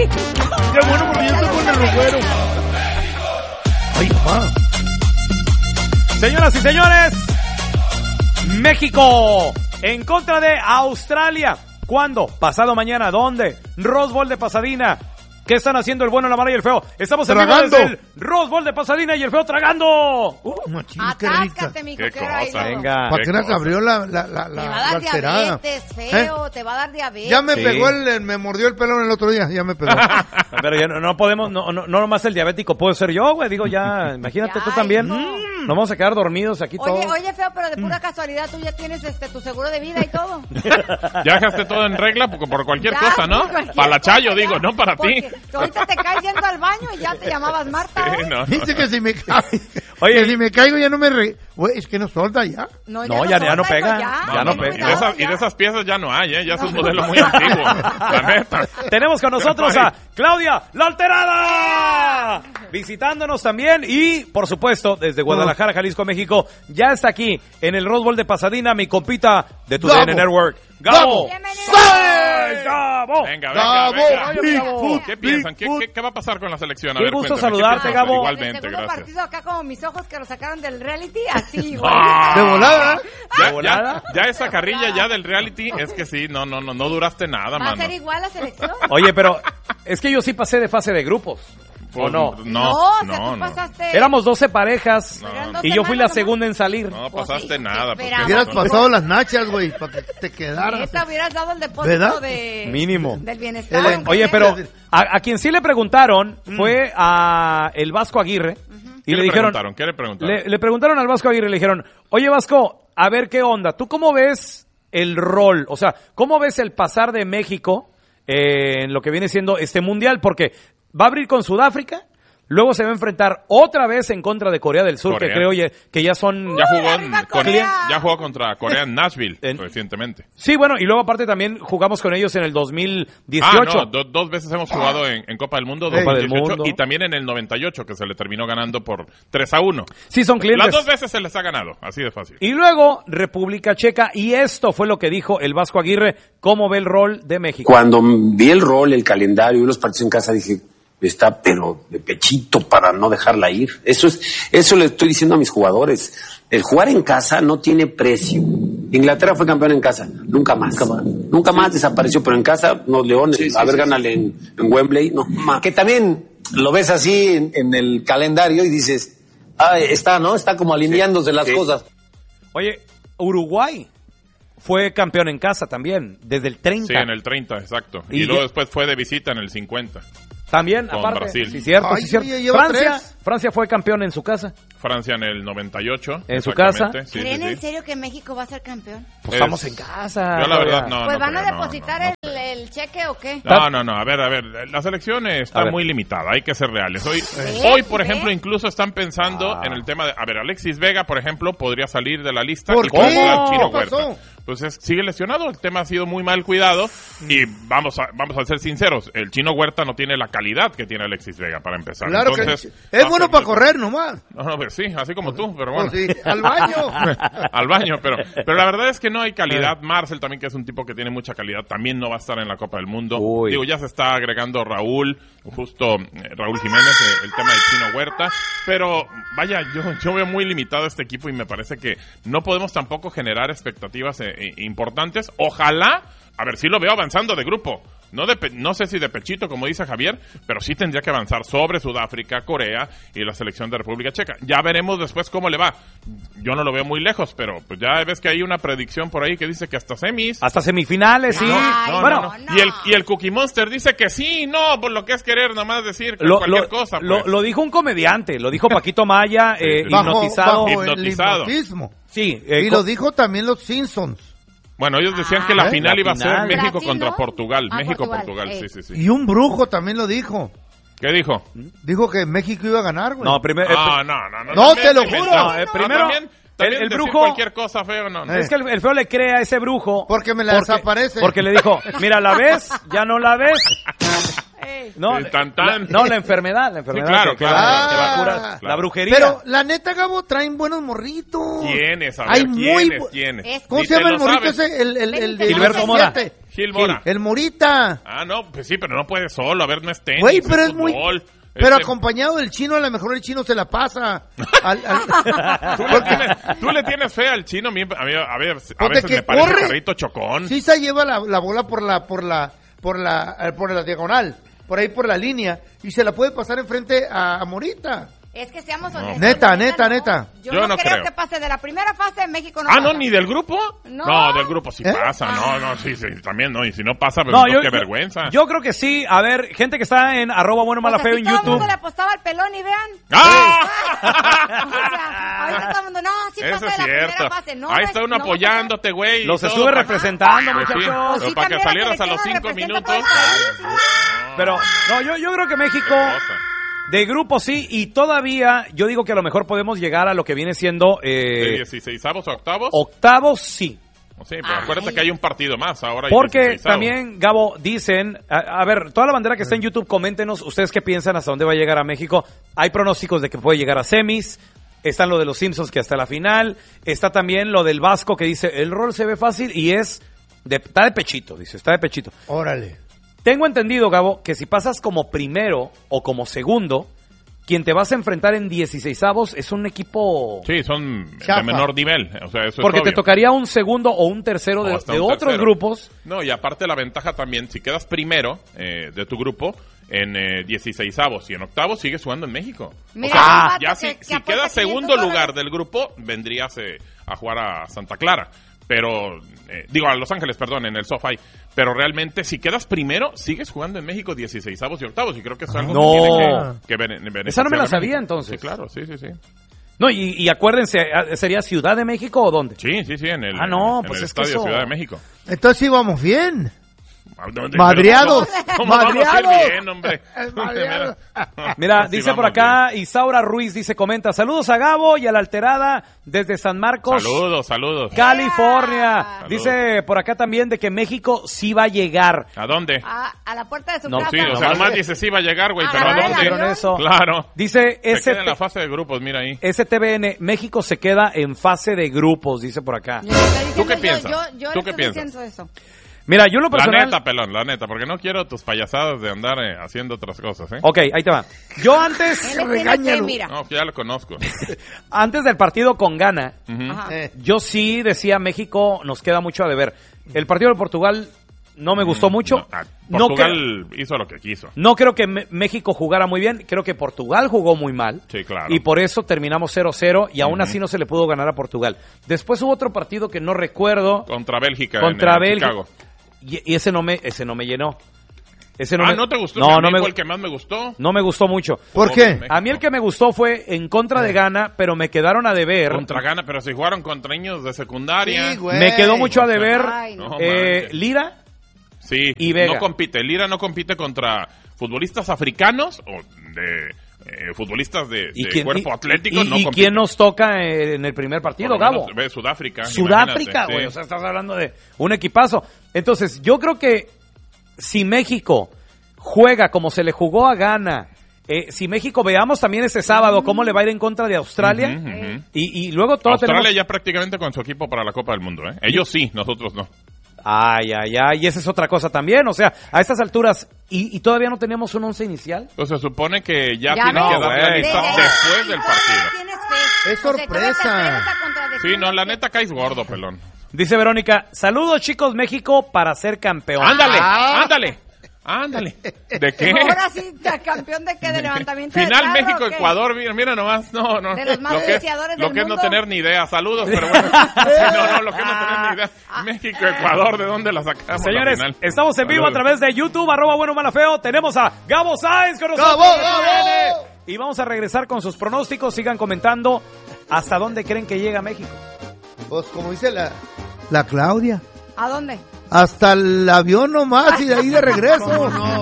Qué bueno, porque yo estoy con el güero. Ay, mamá. Señoras y señores, México en contra de Australia. ¿Cuándo? Pasado mañana. ¿Dónde? Rose Bowl de Pasadena. ¿Qué están haciendo el bueno, la mala y el feo? Estamos en vivo desde el Rose Bowl de Pasadena y el feo tragando. Atáscate, mijo. Qué cosa. Venga. ¿Para qué nos abrió la Te va a dar cerada? diabetes, feo. Te va a dar diabetes. Ya me pegó me mordió el pelón el otro día, ya me pegó. Pero ya no podemos, no nomás el diabético puedo ser yo, güey. Digo, ya, imagínate tú también. Nos vamos a quedar dormidos aquí todos. Oye, feo, pero de pura casualidad tú ya tienes tu seguro de vida y todo. Ya dejaste todo en regla por cualquier Ya, cosa, ¿no? por cualquier Para la Chayo, cosa, digo, ya. no para ti. Porque ahorita te caes yendo al baño y ya te llamabas Marta. Sí, no. Dice que si me caigo, Oye, si me caigo ya no me güey, es que no solta ya. No, ya no solta, pega. hijo, Ya no ten pega. cuidado, Y de esas piezas ya no hay, ¿eh? Ya es un modelo muy antiguo. La neta. Tenemos con nosotros a Claudia La Alterada, visitándonos también y, por supuesto, desde Guadalajara, Jalisco, México, ya está aquí en el Rose Bowl de Pasadena, mi compita de tu Gabo. DN Network, Gabo. Bienvenido. ¡Sí! ¡Gabo! Venga, Gabo. venga. ¿Qué piensan? Bigfoot. ¿Qué va a pasar con la selección? A Qué ver, gusto cuéntame, saludarte, ¿qué piensan? Gabo. El Igualmente, segundo gracias. partido acá como mis ojos que lo sacaron del reality, así, güey. De volada. Ya esa carrilla ya del reality es que sí, no duraste nada, ¿Va a mano. ser igual la selección? Oye, pero es que yo sí pasé de fase de grupos. ¿O no? No, o sea, tú pasaste... Éramos 12 parejas No, no. y yo fui la 2 semanas segunda en salir. No Pues pasaste sí, nada. te pues, esperaba. Hubieras ¿qué pasado las nachas, güey, para que te quedaras. Neta, hubieras dado el depósito ¿Verdad? de... Mínimo. Del bienestar. aunque Oye, sea. pero a quien sí le preguntaron fue a el Vasco Aguirre. Y ¿Qué le le dijeron, preguntaron? ¿Qué le preguntaron? le preguntaron al Vasco Aguirre, le dijeron, oye Vasco, a ver qué onda, ¿tú cómo ves el rol? O sea, ¿cómo ves el pasar de México en lo que viene siendo este mundial? Porque va a abrir con Sudáfrica, luego se va a enfrentar otra vez en contra de Corea del Sur, Corea. que creo que ya son... arriba Corea. Ya jugó contra Corea en Nashville recientemente. Sí, bueno, y luego aparte también jugamos con ellos en el 2018. Ah, no, dos veces hemos jugado en Copa del Mundo, Copa del 2018, Mundo. y también en el 98, que se le terminó ganando por 3-1. Sí, son clientes. Las dos veces se les ha ganado, así de fácil. Y luego República Checa, y esto fue lo que dijo el Vasco Aguirre, cómo ve el rol de México. Cuando vi el rol, el calendario y los partidos en casa, dije, está pero de pechito para no dejarla ir. Eso le estoy diciendo a mis jugadores. El jugar en casa no tiene precio. Inglaterra fue campeón en casa, nunca más. Nunca más desapareció, pero en casa, los Leones, gánale en Wembley, no más. Que también lo ves así en el calendario y dices, está como alineándose las cosas. Oye, Uruguay fue campeón en casa también, desde el 30. Sí, en el 30, exacto. Y Y luego ya- después fue de visita en el 50. También, con aparte. Brasil. Sí, cierto, Ay, sí, cierto. oye, lleva 3. Francia fue campeón en su casa. Francia en el 98. En su exactamente. casa. Sí, ¿Creen sí, en sí. serio que México va a ser campeón? Pues estamos en casa. Yo la verdad no. Pues no van a creo, no, depositar no, no. el cheque o qué. No, a ver, la selección A está ver. muy limitada, hay que ser reales. Hoy, por ejemplo, incluso están pensando Ah. en el tema de, a ver, Alexis Vega, por ejemplo, podría salir de la lista ¿Por y qué? puede jugar ¿Qué Chino pasó? Huerta. Pues sigue lesionado, el tema ha sido muy mal cuidado y vamos a ser sinceros, el Chino Huerta no tiene la calidad que tiene Alexis Vega para empezar. Claro Entonces, que es va a bueno ser para muy- correr nomás. No, pues sí, así como tú, pero bueno. Pues sí, al baño. Al baño, pero la verdad es que no hay calidad. Marcel también, que es un tipo que tiene mucha calidad, también no va a estar en la Copa del Mundo. Uy. Digo, ya se está agregando Raúl Jiménez, el tema del Chino Huerta, pero vaya, yo veo muy limitado este equipo y me parece que no podemos tampoco generar expectativas importantes. Ojalá, a ver, sí lo veo avanzando de grupo. No sé si de pechito, como dice Javier, pero sí tendría que avanzar sobre Sudáfrica, Corea y la selección de República Checa. Ya veremos después cómo le va. Yo no lo veo muy lejos, pero pues ya ves que hay una predicción por ahí que dice que hasta semis. Hasta semifinales, sí. Ay, Bueno, no. Y el Cookie Monster dice que sí, no, por lo que es querer nomás decir cualquier cosa. Pues. lo dijo un comediante, lo dijo Paquito Maya, hipnotizado. Bajo el Hipnotizado. hipnotismo. Sí, Y lo dijo también los Simpsons. Bueno, ellos decían que la final la iba a ser final. México Brasil, contra ¿no? Portugal. Ah, México-Portugal, Portugal, sí. Y un brujo también lo dijo. ¿Qué dijo? Dijo que México iba a ganar, güey. No, primero... No, No, te lo también, juro. no, primero, también el decir brujo- cualquier cosa feo, no. Es que el feo le cree a ese brujo. Porque me la desaparece. Porque le dijo, mira, ¿la ves? ¿Ya no la ves? Ey. No, Sí, tan, tan. la enfermedad. La enfermedad claro, que claro, te va a claro, curar. claro. La brujería. Pero la neta, Gabo, traen buenos morritos. ¿Quiénes? A ver, Hay muy ¿quiénes? bu- ¿Quiénes? Es- ¿Cómo Ni se te llama lo el morrito sabes. ese? El de Gilberto Mora. 17. Gil Mora. El Morita. Ah, no, pues sí, pero no puede solo. A ver, no es tenis, Güey, pero es muy... fútbol. Pero acompañado del chino, a lo mejor el chino se la pasa. ¿Tú le tienes fe al chino? A veces que me parece corre. carrito chocón. Sí se lleva la bola por la diagonal, por ahí por la línea, y se la puede pasar enfrente a Morita. Es que seamos honestos. Neta. Yo no no creo creo que pase de la primera fase. México no Ah, pasa. no, ni del grupo. No. Del grupo sí ¿Eh? pasa. No, sí, también no. Y si no pasa, pues No, qué vergüenza. Yo creo que sí. A ver, gente que está en @buenomalafeo en Todo el YouTube. mundo le apostaba al pelón y vean. ¡Ah! O sea, ahorita todo el mundo, no, sí Eso pasa es de la cierto. primera fase. No, Ahí está uno no, apoyándote, güey. Los y todo estuve para- representando, Pues sí, muchachos. Pues pero sí, para que también la salieras a los selección 5 representa minutos. todo el país. Pero, no, yo creo que México, de grupo sí, y todavía yo digo que a lo mejor podemos llegar a lo que viene siendo ¿De 16avos o octavos? octavos, sí. Sí, pero acuérdate que hay un partido más ahora. hay Porque 16avos. también, Gabo, dicen, a ver, toda la bandera que está en YouTube, coméntenos ustedes qué piensan, hasta dónde va a llegar a México. Hay pronósticos de que puede llegar a semis, están lo de los Simpsons que hasta la final, está también lo del Vasco que dice, el rol se ve fácil y está de pechito, dice, está de pechito. Órale. Tengo entendido, Gabo, que si pasas como primero o como segundo, quien te vas a enfrentar en 16avos es un equipo... Sí, son Chafa. de menor nivel. O sea, eso Porque es te obvio. tocaría un segundo o un tercero O de hasta un otros tercero. grupos. No, y aparte la ventaja también, si quedas primero de tu grupo en 16avos y en octavos, sigues jugando en México. Mira, o sea, el ya vato si que si apuesta quedas 500 segundo lugar dólares. del grupo, vendrías a jugar a Santa Clara. Pero, a Los Ángeles, perdón, en el SoFi. Pero realmente, si quedas primero, sigues jugando en México 16avos y octavos. Y creo que es algo No. que tiene que beneficiar Esa no me la a México. sabía, entonces. Sí, claro, sí. No, y acuérdense, ¿sería Ciudad de México o dónde? Sí, en el, Ah, no, en pues el es que Estadio eso- Ciudad de México. Entonces sí vamos bien. Pero Madreados. ¿Cómo vamos a ir Madreados. bien, hombre? Madreados. Mira, Así dice por vamos acá Isaura Ruiz, comenta, saludos a Gabo y a la Alterada desde San Marcos, Saludos. California. Saludos. Dice por acá también de que México sí va a llegar. ¿A dónde? A la puerta de su No, casa. Sí, o sea, nomás dice sí va a llegar, güey, pero ¿a ¿verdad? dónde? ¿Pusieron eso? Claro. Dice Se queda en la fase de grupos, mira ahí. STBN, México se queda en fase de grupos, dice por acá. Le estoy diciendo ¿Tú qué yo- piensas? Yo ¿Tú le qué estoy piensas? diciendo eso. Mira, yo en lo La personal... neta, pelón, la neta, porque no quiero tus payasadas de andar haciendo otras cosas, ¿eh? Ok, ahí te va. Yo antes, Él le tiene fe, mira. No, que ya lo conozco. antes del partido con Ghana, Ujú. Ajá. yo sí decía México nos queda mucho a deber. El partido de Portugal no me gustó mucho. No Portugal hizo lo que quiso. No creo que México jugara muy bien, creo que Portugal jugó muy mal. Sí, claro. Y por eso terminamos 0-0 y aún así no se le pudo ganar a Portugal. Después hubo otro partido que no recuerdo, Contra Bélgica. contra en Bélgica. Chicago. Y ese no me llenó. Ese ¿no te gustó? No, A mí no me, fue el que más me gustó. no me gustó mucho. ¿Por qué? A mí el que me gustó fue en contra de Ghana, pero me quedaron a deber. Contra Ghana, pero si jugaron contra niños de secundaria. Sí, güey. Me quedó mucho a deber Ay, no. manches. Lira. Sí, Y Vega. no compite. Lira no compite contra futbolistas africanos o de futbolistas de cuerpo atlético. No y compite. quién nos toca en el primer partido, Por lo menos, Gabo? ve Sudáfrica. Sudáfrica, imagínate, güey. sí. O sea, estás hablando de un equipazo. Entonces, yo creo que si México juega como se le jugó a Ghana, si México veamos también este sábado cómo le va a ir en contra de Australia, Ujú, ujú. y luego todo Australia tenemos... ya prácticamente con su equipo para la Copa del Mundo, ¿eh? Ellos sí, nosotros no. Ay, y esa es otra cosa también. O sea, a estas alturas, y todavía no tenemos un once inicial. Entonces se supone que ya Ya tiene ves. que dar la güey. lista Desde- después y del todavía partido. tienes fe. Es O sea, todavía te sorpresa. atreves a contradecir. Sí, no, la neta caes gordo, pelón. Dice Verónica, saludos chicos México para ser campeón. ¡Ándale! Ah. ¡Ándale! ¿De qué? Ahora sí, campeón de qué, de levantamiento Final de carro, ¿o qué? México-Ecuador, mira nomás, no. De los más lo que, deseadores lo del que es no mundo. tener ni idea, saludos, pero bueno. Sí, no, lo que es no tener ni idea. México-Ecuador, ¿de dónde la sacamos? Señores, la final? estamos en vivo a Saludos. través de YouTube, @buenomalafeo. Tenemos a Gabo Sáenz con nosotros. ¡Gabo! Y vamos a regresar con sus pronósticos. Sigan comentando hasta dónde creen que llega México. Pues como dice la Claudia, ¿A dónde? hasta el avión nomás y de ahí de regreso.